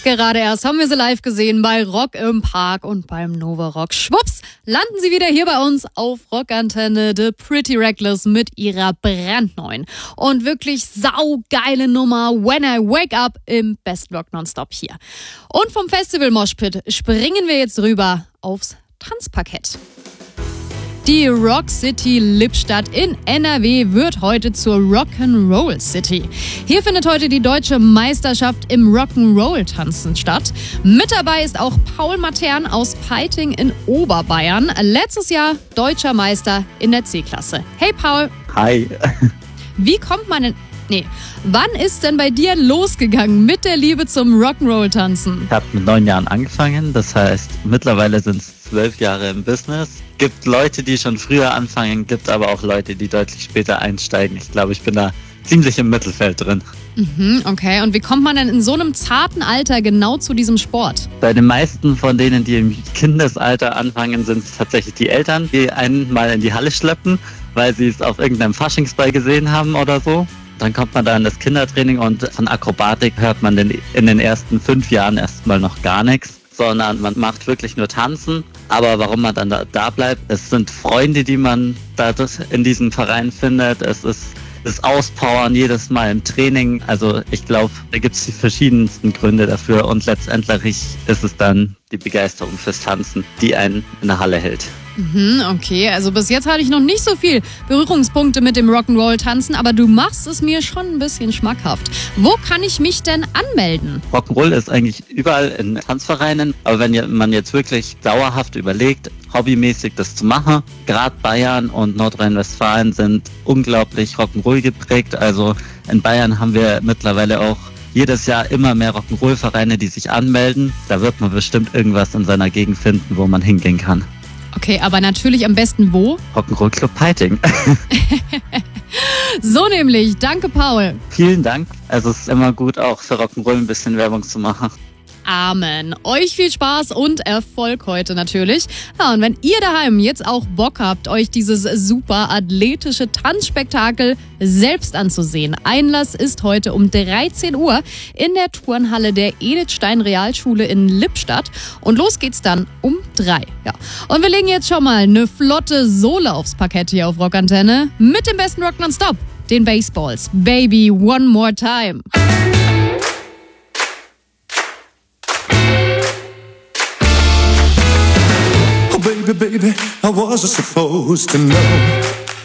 Gerade erst haben wir sie live gesehen bei Rock im Park und beim Nova Rock. Schwupps, landen sie wieder hier bei uns auf Rockantenne, The Pretty Reckless mit ihrer brandneuen und wirklich saugeile Nummer When I Wake Up im Best Rock Nonstop hier. Und vom Festival Moshpit springen wir jetzt rüber aufs Tanzparkett. Die Rock City Lippstadt in NRW wird heute zur Rock'n'Roll City. Hier findet heute die deutsche Meisterschaft im Rock'n'Roll-Tanzen statt. Mit dabei ist auch Paul Matern aus Peiting in Oberbayern. Letztes Jahr deutscher Meister in der C-Klasse. Hey Paul. Hi. Wie kommt man denn... wann ist denn bei dir losgegangen mit der Liebe zum Rock'n'Roll-Tanzen? Ich habe mit 9 Jahren angefangen, das heißt, mittlerweile sind es 12 Jahre im Business. Gibt Leute, die schon früher anfangen, gibt aber auch Leute, die deutlich später einsteigen. Ich glaube, ich bin da ziemlich im Mittelfeld drin. Okay, und wie kommt man denn in so einem zarten Alter genau zu diesem Sport? Bei den meisten von denen, die im Kindesalter anfangen, sind es tatsächlich die Eltern, die einen mal in die Halle schleppen, weil sie es auf irgendeinem Faschingsball gesehen haben oder so. Dann kommt man da in das Kindertraining und von Akrobatik hört man in den ersten 5 Jahren erstmal noch gar nichts, sondern man macht wirklich nur Tanzen. Aber warum man dann da bleibt, es sind Freunde, die man da in diesem Verein findet. Es ist das Auspowern jedes Mal im Training. Also ich glaube, da gibt es die verschiedensten Gründe dafür und letztendlich ist es dann die Begeisterung fürs Tanzen, die einen in der Halle hält. Okay, also bis jetzt hatte ich noch nicht so viel Berührungspunkte mit dem Rock'n'Roll-Tanzen, aber du machst es mir schon ein bisschen schmackhaft. Wo kann ich mich denn anmelden? Rock'n'Roll ist eigentlich überall in Tanzvereinen, aber wenn man jetzt wirklich dauerhaft überlegt, hobbymäßig das zu machen, gerade Bayern und Nordrhein-Westfalen sind unglaublich Rock'n'Roll geprägt. Also in Bayern haben wir mittlerweile auch jedes Jahr immer mehr Rock'n'Roll-Vereine, die sich anmelden. Da wird man bestimmt irgendwas in seiner Gegend finden, wo man hingehen kann. Okay, aber natürlich am besten wo? Rock'n'Roll Club Peiting. So nämlich. Danke, Paul. Vielen Dank. Also es ist immer gut, auch für Rock'n'Roll ein bisschen Werbung zu machen. Amen. Euch viel Spaß und Erfolg heute natürlich. Ja, und wenn ihr daheim jetzt auch Bock habt, euch dieses super athletische Tanzspektakel selbst anzusehen. Einlass ist heute um 13 Uhr in der Turnhalle der Edith Stein Realschule in Lippstadt. Und los geht's dann um 3. Ja. Und wir legen jetzt schon mal eine flotte Sohle aufs Parkett hier auf Rockantenne mit dem besten Rock Nonstop, den Baseballs. Baby, one more time. Baby, I wasn't supposed to know